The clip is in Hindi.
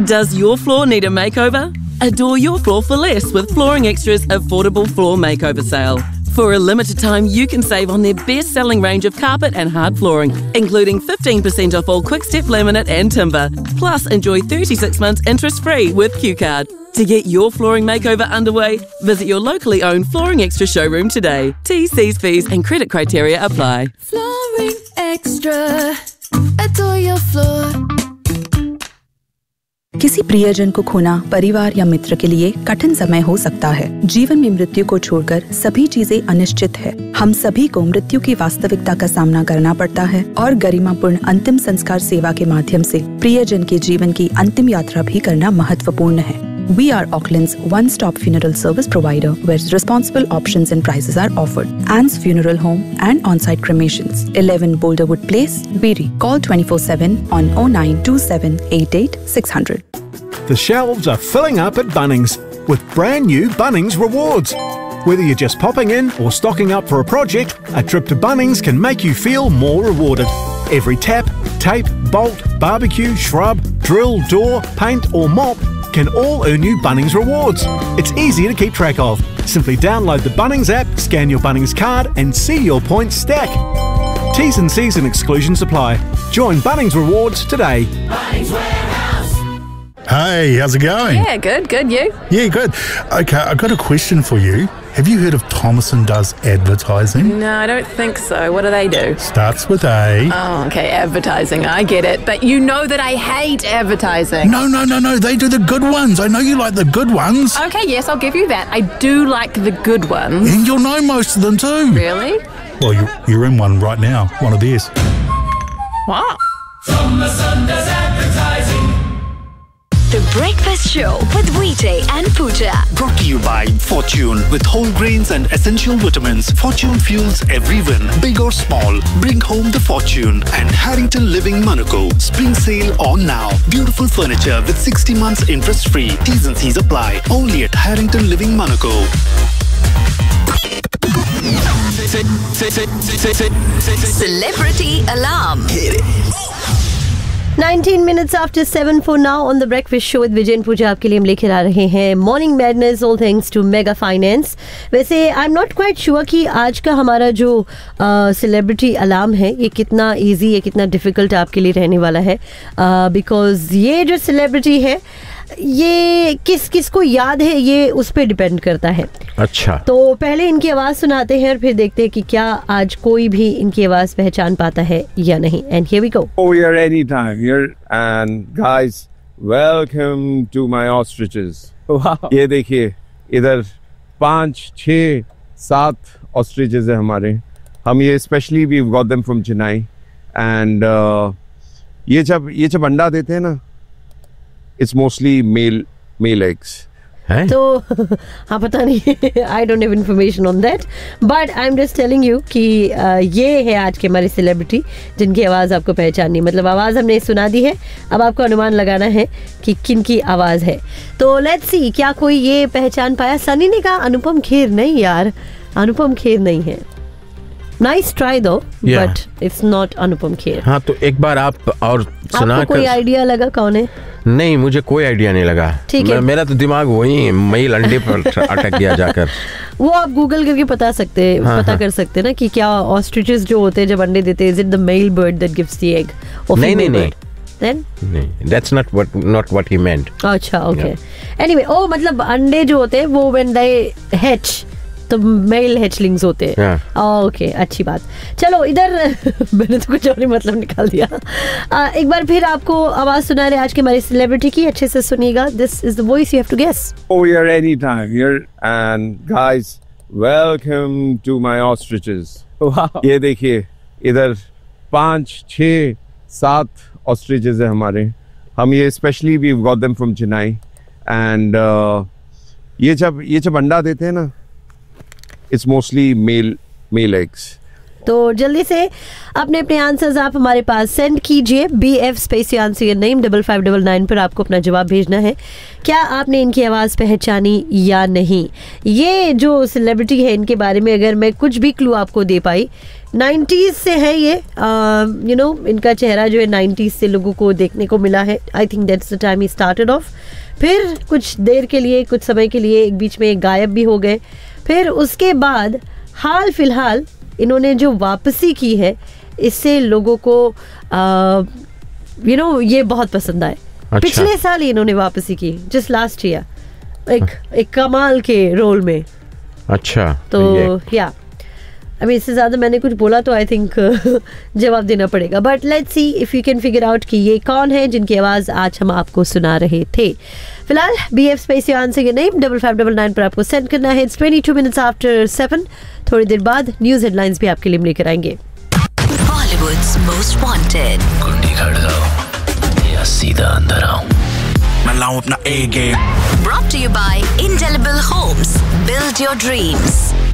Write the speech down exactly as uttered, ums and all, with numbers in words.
Does your floor need a makeover? Adore your floor for less with Flooring Extra's affordable floor makeover sale. For a limited time, you can save on their best-selling range of carpet and hard flooring, including fifteen percent off all Quick-Step laminate and timber. Plus, enjoy thirty-six months interest-free with Q Card. To get your flooring makeover underway, visit your locally owned Flooring Extra showroom today. T's, C's, fees and credit criteria apply. Flooring Extra. Adore your floor. किसी प्रियजन को खोना परिवार या मित्र के लिए कठिन समय हो सकता है। जीवन में मृत्यु को छोड़कर सभी चीजें अनिश्चित है। हम सभी को मृत्यु की वास्तविकता का सामना करना पड़ता है और गरिमापूर्ण अंतिम संस्कार सेवा के माध्यम से प्रियजन के जीवन की अंतिम यात्रा भी करना महत्वपूर्ण है। We are Auckland's one-stop funeral service provider where responsible options and prices are offered. Anne's Funeral Home and on-site cremations. eleven Boulderwood Place, Beery. Call twenty-four seven on oh nine two seven eight eight six hundred. The shelves are filling up at Bunnings with brand new Bunnings rewards. Whether you're just popping in or stocking up for a project, a trip to Bunnings can make you feel more rewarded. Every tap, tape, bolt, barbecue, shrub, drill, door, paint or mop can all earn you Bunnings rewards. It's easy to keep track of. Simply download the Bunnings app, scan your Bunnings card and see your points stack. T's and C's and exclusions apply. Join Bunnings Rewards today. Bunnings Warehouse. Hey, how's it going? Yeah, good, good. You? Yeah, good. Okay, I've got a question for you. Have you heard of Thomason Does Advertising? No, I don't think so. What do they do? Starts with A. Oh, okay, advertising. I get it. But you know that I hate advertising. No, no, no, no. They do the good ones. I know you like the good ones. Okay, yes, I'll give you that. I do like the good ones. And you'll know most of them too. Really? Well, you, you're in one right now. One of theirs. What? Thomason Does Advertising. The Breakfast Show with Vijay and Pooja. Brought to you by Fortune. With whole grains and essential vitamins, Fortune fuels every win, big or small. Bring home the fortune. And Harrington Living Monaco. Spring sale on now. Beautiful furniture with sixty months interest free. T's and C's apply. Only at Harrington Living Monaco. Celebrity Alarm. nineteen minutes after seven for now on the Breakfast Show with Vijay and Pooja आपके लिए हम लेकर आ रहे हैं morning madness all thanks to mega finance. वैसे I am not quite sure कि आज का हमारा जो सेलिब्रिटी uh, अलार्म है ये कितना इजी है कितना डिफिकल्ट आपके लिए रहने वाला है बिकॉज uh, ये जो सेलिब्रिटी है ये किस किस को याद है ये उस पर डिपेंड करता है। अच्छा, तो पहले इनकी आवाज सुनाते हैं और फिर देखते हैं कि क्या आज कोई भी इनकी आवाज पहचान पाता है या नहीं। And here we go. Oh, we are anytime here and guys, welcome to my ostriches. Wow. ये देखिए इधर पांच छः सात ostriches है हमारे। हम ये specially we got them from Chennai and ये जब ये जब अंडा देते हैं ना It's mostly male male eggs. तो हाँ पता नहीं I don't have information on that but I am just telling you कि ये है आज के हमारे सेलिब्रिटी जिनकी आवाज़ आपको पहचाननी मतलब आवाज़ हमने सुना दी है अब आपको अनुमान लगाना है कि किन की आवाज़ है। तो लेट्स सी क्या कोई ये पहचान पाया। सनी ने कहा अनुपम खेर। नहीं यार अनुपम खेर नहीं है। नाइस ट्राई दो but it's not Anupam Kher. हाँ तो एक बार आप और सुना आपको कोई आइडिया लगा कौन है? नहीं मुझे कोई आइडिया नहीं लगा। ठीक है मेरा तो दिमाग वही मेल अंडे पर अटक गया जाकर। वो आप गूगल करके पता सकते हाँ, पता हाँ. कर सकते ना कि क्या ऑस्ट्रिचेस जो होते हैं जब अंडे देते हैं is it the mail bird that gives the egg और नहीं नहीं नहीं then नहीं that's not what not what he meant। अच्छा ओके एनीवे ओ मतलब अंडे जो होते हैं वो when they hatch तो मेल हैचलिंग्स होते हैं। ओके अच्छी बात। चलो इधर मैंने तो कुछ और ही मतलब निकाल दिया। आ, एक बार फिर आपको आवाज सुना रहे आज के हमारी सेलिब्रिटी की अच्छे से सुनिएगा। This is the voice you have to guess. Oh, we are anytime here and guys, welcome to my ostriches. Wow. ये देखिए इधर पांच छः सात ostriches है हमारे। हम ये specially we got them from Chennai and ये जब ये जब अंडा देते हैं ना It's mostly male male eggs. तो जल्दी से अपने अपने आंसर्स आप हमारे पास सेंड कीजिए. B F space answer your name double five double nine पर आपको अपना जवाब भेजना है. क्या आपने इनकी आवाज़ पहचानी या नहीं? ये जो सेलिब्रिटी है इनके बारे में अगर मैं कुछ भी क्लू आपको दे पाई, नाइन्टीज़ से है ये. यू नो इनका चेहरा जो है नाइन्टीज़ से लोगों को देखने को मिला है. I think that's the time he started off. फिर कुछ देर के लिए, कुछ समय के लिए एक बीच में गायब भी हो गए. फिर उसके बाद हाल फिलहाल इन्होंने जो वापसी की है, इससे लोगों को यू नो ये बहुत पसंद आए. अच्छा. पिछले साल ही इन्होंने वापसी की, जस्ट लास्ट ईयर, एक एक कमाल के रोल में. अच्छा. तो या अभी इससे ज्यादा मैंने कुछ बोला तो आई थिंक जवाब देना पड़ेगा. But let's see if you can figure out कि ये कौन है जिनकी आवाज आज हम आपको सुना रहे थे. फिलहाल बी एफ स्पेस आंसर के name double five double nine पर आपको सेंड करना है. It's twenty two minutes after seven. थोड़ी देर बाद न्यूज हेडलाइंस भी आपके लिए लेकर आएंगे. Bollywood's most wanted. कुंडी खड़काओ या सीधा अंदर आओ. मैं लाऊं अपना A game. Brought to you by Indelible Homes. Build your dreams.